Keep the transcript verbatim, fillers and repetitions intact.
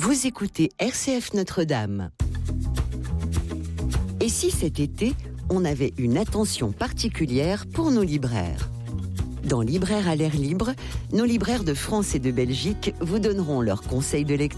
Vous écoutez R C F Notre-Dame. Et si cet été, on avait une attention particulière pour nos libraires ? Dans Libraires à l'air libre, nos libraires de France et de Belgique vous donneront leurs conseils de lecture